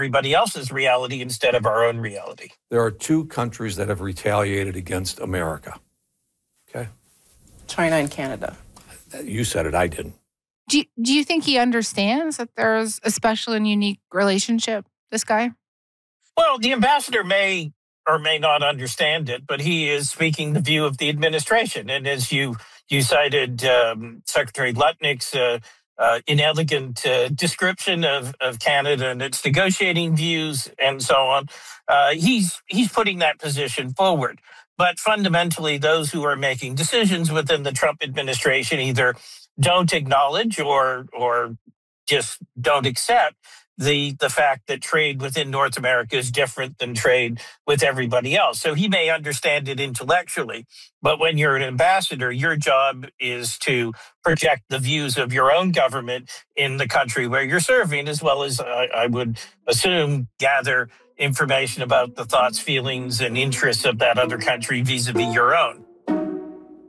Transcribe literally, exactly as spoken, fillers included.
everybody else's reality instead of our own reality. There are two countries that have retaliated against America. Okay? China and Canada. You said it, I didn't. Do you, do you think he understands that there's a special and unique relationship, this guy? Well, the ambassador may or may not understand it, but he is speaking the view of the administration. And as you you cited um, Secretary Lutnick's uh, uh, inelegant uh, description of, of Canada and its negotiating views and so on, uh, he's he's putting that position forward. But fundamentally, those who are making decisions within the Trump administration either don't acknowledge or or just don't accept the the fact that trade within North America is different than trade with everybody else. So he may understand it intellectually, but when you're an ambassador, your job is to project the views of your own government in the country where you're serving, as well as, I, I would assume, gather information about the thoughts, feelings, and interests of that other country vis-a-vis your own.